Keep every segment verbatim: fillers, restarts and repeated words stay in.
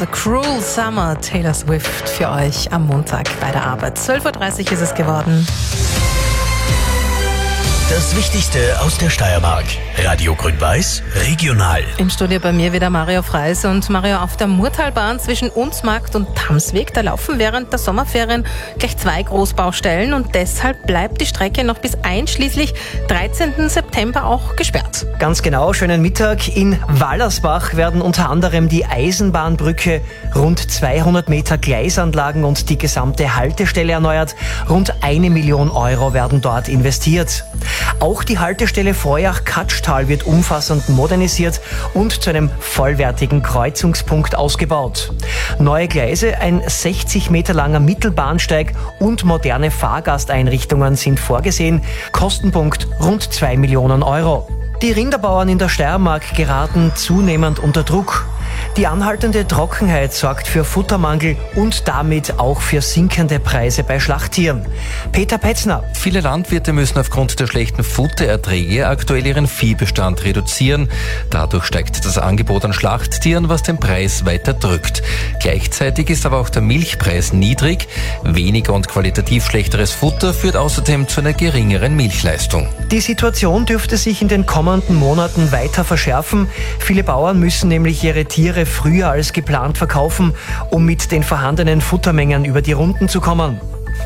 Cruel Summer, Taylor Swift für euch am Montag bei der Arbeit. zwölf Uhr dreißig ist es geworden. Das Wichtigste aus der Steiermark. Radio Grün-Weiß, regional. Im Studio bei mir wieder Mario Freis. Und Mario, auf der Murtalbahn zwischen Unsmarkt und Tamsweg, da laufen während der Sommerferien gleich zwei Großbaustellen und deshalb bleibt die Strecke noch bis einschließlich dreizehnten September auch gesperrt. Ganz genau, schönen Mittag. In Wallersbach werden unter anderem die Eisenbahnbrücke, rund zweihundert Meter Gleisanlagen und die gesamte Haltestelle erneuert. Rund eine Million Euro werden dort investiert. Auch die Haltestelle Freuach-Katschtal wird umfassend modernisiert und zu einem vollwertigen Kreuzungspunkt ausgebaut. Neue Gleise, ein sechzig Meter langer Mittelbahnsteig und moderne Fahrgasteinrichtungen sind vorgesehen. Kostenpunkt rund zwei Millionen Euro. Die Rinderbauern in der Steiermark geraten zunehmend unter Druck. Die anhaltende Trockenheit sorgt für Futtermangel und damit auch für sinkende Preise bei Schlachttieren. Peter Petzner. Viele Landwirte müssen aufgrund der schlechten Futtererträge aktuell ihren Viehbestand reduzieren. Dadurch steigt das Angebot an Schlachttieren, was den Preis weiter drückt. Gleichzeitig ist aber auch der Milchpreis niedrig. Weniger und qualitativ schlechteres Futter führt außerdem zu einer geringeren Milchleistung. Die Situation dürfte sich in den kommenden Monaten weiter verschärfen. Viele Bauern müssen nämlich ihre Tiere früher als geplant verkaufen, um mit den vorhandenen Futtermengen über die Runden zu kommen.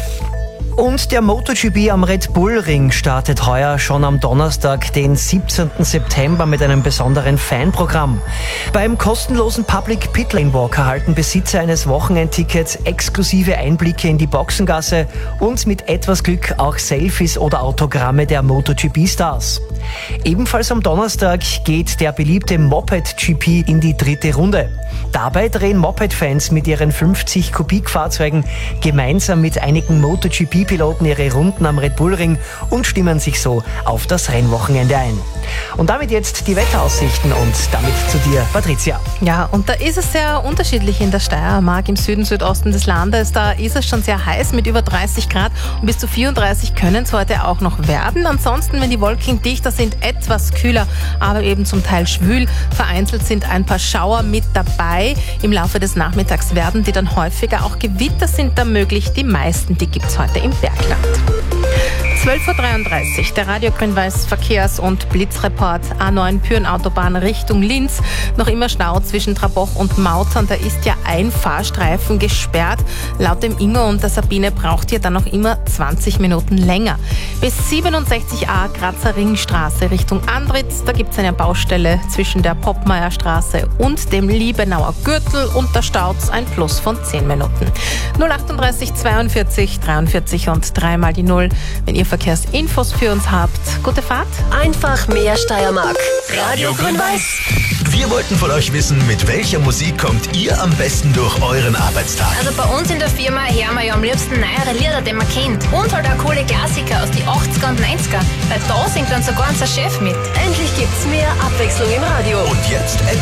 Und der MotoGP am Red Bull Ring startet heuer schon am Donnerstag, den siebzehnten September mit einem besonderen Fanprogramm. Beim kostenlosen Public Pit Lane Walk erhalten Besitzer eines Wochenendtickets exklusive Einblicke in die Boxengasse und mit etwas Glück auch Selfies oder Autogramme der MotoGP-Stars. Ebenfalls am Donnerstag geht der beliebte Moped-G P in die dritte Runde. Dabei drehen Moped-Fans mit ihren fünfzig Kubikfahrzeugen gemeinsam mit einigen MotoGP-Piloten ihre Runden am Red Bull Ring und stimmen sich so auf das Rennwochenende ein. Und damit jetzt die Wetteraussichten und damit zu dir, Patricia. Ja, und da ist es sehr unterschiedlich in der Steiermark, im Süden, Südosten des Landes. Da ist es schon sehr heiß mit über dreißig Grad und bis zu vierunddreißig können es heute auch noch werden. Ansonsten, wenn die Wolken dichter sind, etwas kühler, aber eben zum Teil schwül. Vereinzelt sind ein paar Schauer mit dabei. Im Laufe des Nachmittags werden die dann häufiger. Auch Gewitter sind da möglich. Die meisten, die gibt es heute im Bergland. zwölf Uhr dreiunddreißig, der Radio Grün-Weiß Verkehrs- und Blitzreport. A neun Pyrenautobahn Richtung Linz. Noch immer Stau zwischen Traboch und Mautern. Da ist ja ein Fahrstreifen gesperrt. Laut dem Ingo und der Sabine braucht ihr dann noch immer zwanzig Minuten länger. Bis siebenundsechzig a Grazer Ringstraße Richtung Andritz. Da gibt es eine Baustelle zwischen der Poppmeierstraße und dem Liebenauer Gürtel. Und da staut's ein Plus von zehn Minuten. null achtunddreißig zweiundvierzig dreiundvierzig und dreimal die Null. Wenn ihr Verkehrsinfos für uns habt, gute Fahrt. Einfach mehr Steiermark. Radio Grün-Weiß. Wir wollten von euch wissen, mit welcher Musik kommt ihr am besten durch euren Arbeitstag? Also bei uns in der Firma hören wir ja am liebsten neuere Lieder, die man kennt. Und halt auch coole Klassiker aus die achtziger und neunziger. Weil da singt dann sogar unser Chef mit. Endlich gibt's mehr Abwechslung im Radio. Und jetzt